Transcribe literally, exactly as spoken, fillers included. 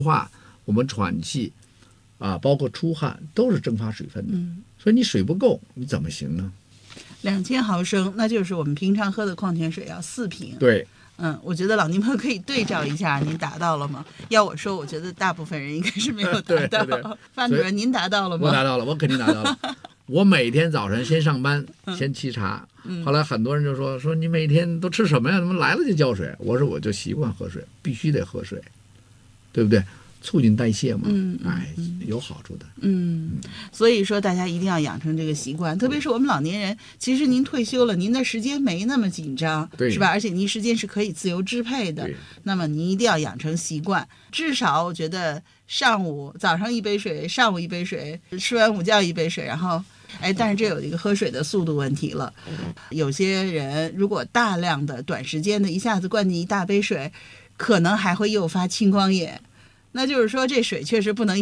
化，我们喘气啊，包括出汗都是蒸发水分的。 嗯， 所以你水不够，你怎么行呢？ 两千毫升，那就是我们平常喝的矿泉水要四瓶。 对， 嗯，我觉得老宁朋友可以对照一下，您达到了吗？要我说，我觉得大部分人应该是没有达到。 对对对范主任，您达到了吗？ 我达到了，我肯定达到了。我每天早晨先上班，先沏茶。 嗯、 后来很多人就说说你每天都吃什么呀？怎么来了就浇水？我说我就习惯喝水，必须得喝水，对不对？促进代谢嘛， 嗯嗯、 哎，有好处的。 嗯，所以说大家一定要养成这个习惯，特别是我们老年人。其实您退休了，您的时间没那么紧张，是吧？而且您时间是可以自由支配的。那么您一定要养成习惯，至少我觉得上午早上一杯水，上午一杯水，吃完午觉一杯水，然后。哎，但是这有一个喝水的速度问题了。有些人如果大量的、短时间的一下子灌进一大杯水，可能还会诱发青光眼。那就是说，这水确实不能